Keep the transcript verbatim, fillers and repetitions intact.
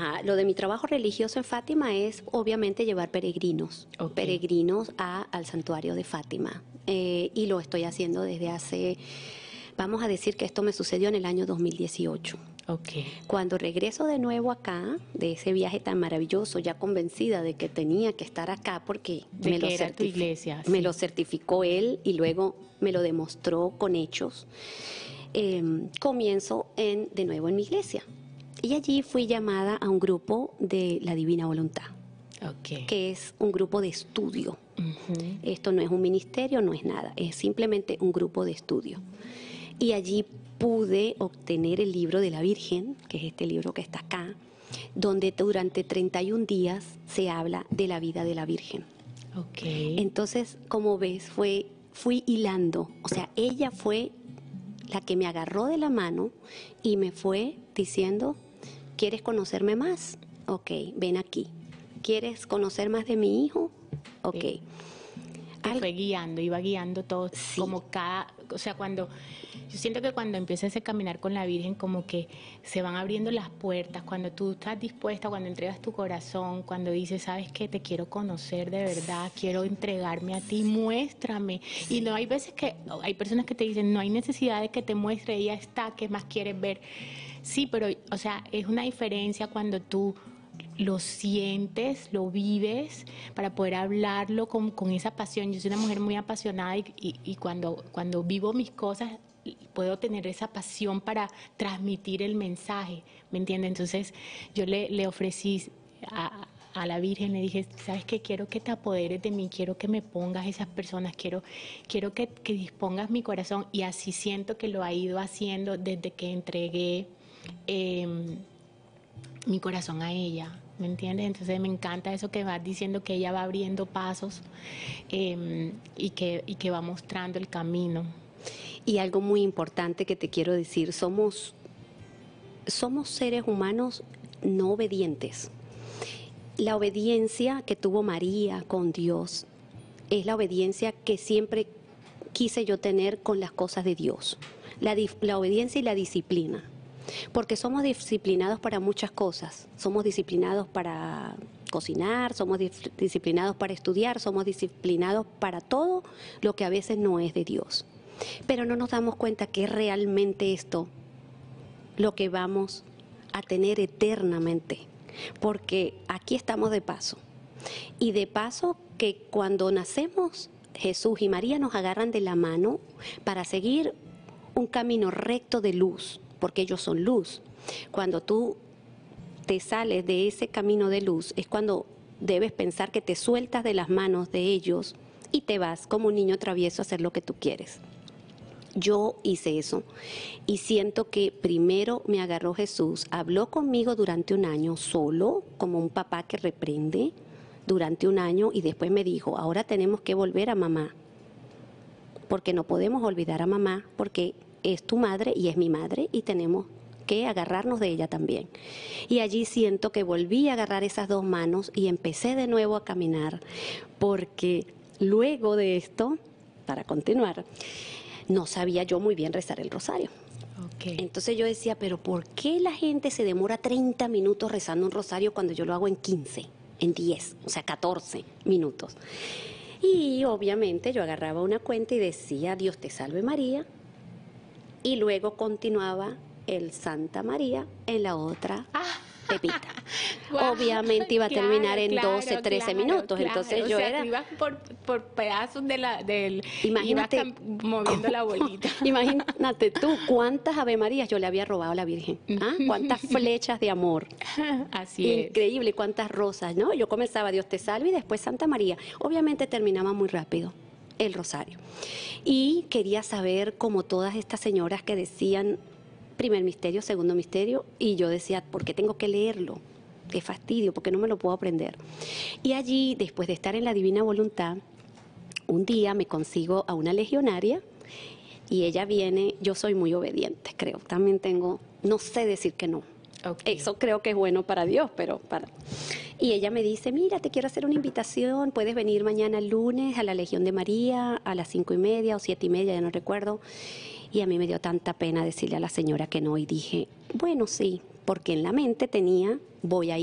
Ajá, lo de mi trabajo religioso en Fátima es obviamente llevar peregrinos, Ok. peregrinos a, al santuario de Fátima. Eh, y lo estoy haciendo desde hace, vamos a decir que esto me sucedió en el año dos mil dieciocho. Ok. Cuando regreso de nuevo acá, de ese viaje tan maravilloso, ya convencida de que tenía que estar acá porque De me, que lo era tu certifi- iglesia, me sí. lo certificó él y luego me lo demostró con hechos, eh, comienzo en, de nuevo en mi iglesia. Y allí fui llamada a un grupo de la Divina Voluntad, Ok. que es un grupo de estudio. Ujú. Esto no es un ministerio, no es nada, es simplemente un grupo de estudio. Y allí pude obtener el libro de la Virgen, que es este libro que está acá, donde durante treinta y un días se habla de la vida de la Virgen. Ok. Entonces, como ves, fue, fui hilando, o sea, ella fue la que me agarró de la mano y me fue diciendo, ¿quieres conocerme más? Ok, ven aquí. ¿Quieres conocer más de mi hijo? Ok. Sí. Te Al- fue guiando, iba guiando todo, Sí. como cada, o sea, cuando, yo siento que cuando empiezas a caminar con la Virgen, como que se van abriendo las puertas, cuando tú estás dispuesta, cuando entregas tu corazón, cuando dices, sabes que te quiero conocer de verdad, quiero entregarme a ti, muéstrame. Y no hay veces que, hay personas que te dicen, no hay necesidad de que te muestre, ella está, ¿qué más quieres ver? Sí, pero, o sea, es una diferencia cuando tú lo sientes, lo vives, para poder hablarlo con, con esa pasión. Yo soy una mujer muy apasionada y, y, y cuando, cuando vivo mis cosas puedo tener esa pasión para transmitir el mensaje, ¿me entiendes? Entonces yo le, le ofrecí a, a la Virgen, le dije, ¿sabes qué? Quiero que te apoderes de mí, quiero que me pongas esas personas, quiero, quiero que, que dispongas mi corazón, y así siento que lo ha ido haciendo desde que entregué eh, mi corazón a ella, ¿me entiendes? Entonces me encanta eso que vas diciendo, que ella va abriendo pasos eh, y, que, y que va mostrando el camino. Y algo muy importante que te quiero decir, somos, somos seres humanos no obedientes. La obediencia que tuvo María con Dios es la obediencia que siempre quise yo tener con las cosas de Dios. La, la obediencia y la disciplina. Porque somos disciplinados para muchas cosas. Somos disciplinados para cocinar, somos disciplinados para estudiar, somos disciplinados para todo lo que a veces no es de Dios. Pero no nos damos cuenta que es realmente esto lo que vamos a tener eternamente. Porque aquí estamos de paso. Y de paso que cuando nacemos, Jesús y María nos agarran de la mano para seguir un camino recto de luz, porque ellos son luz. Cuando tú te sales de ese camino de luz, es cuando debes pensar que te sueltas de las manos de ellos y te vas como un niño travieso a hacer lo que tú quieres. Yo hice eso y siento que primero me agarró Jesús, habló conmigo durante un año solo, como un papá que reprende, durante un año, y después me dijo, ahora tenemos que volver a mamá, porque no podemos olvidar a mamá, porque es tu madre y es mi madre y tenemos que agarrarnos de ella también. Y allí siento que volví a agarrar esas dos manos y empecé de nuevo a caminar, porque luego de esto, para continuar, no sabía yo muy bien rezar el rosario. Okay. Entonces yo decía, pero ¿por qué la gente se demora treinta minutos rezando un rosario cuando yo lo hago en quince, en diez, o sea, catorce minutos? Y obviamente yo agarraba una cuenta y decía, Dios te salve María, y luego continuaba el Santa María en la otra Ah. pepita. Wow, obviamente iba a claro, terminar en claro, doce, trece claro, minutos, claro. entonces O yo sea, era... tú ibas por, por pedazos de la, del... Imagínate, ibas moviendo la bolita. Imagínate tú cuántas Ave Marías yo le había robado a la Virgen, ¿ah? Cuántas flechas de amor. Así es. Increíble, cuántas rosas, ¿no? Yo comenzaba Dios te salve y después Santa María. Obviamente terminaba muy rápido el rosario. Y quería saber, como todas estas señoras que decían primer misterio, segundo misterio, y yo decía, ¿por qué tengo que leerlo? Qué fastidio, porque no me lo puedo aprender. Y allí, después de estar en la Divina Voluntad, un día me consigo a una legionaria y ella viene, yo soy muy obediente, creo, también tengo, no sé decir que no. Okay. Eso creo que es bueno para Dios, pero para... Y ella me dice, mira, te quiero hacer una invitación, puedes venir mañana lunes a la Legión de María a las cinco y media o siete y media, ya no recuerdo. Y a mí me dio tanta pena decirle a la señora que no y dije, bueno, sí, porque en la mente tenía, voy a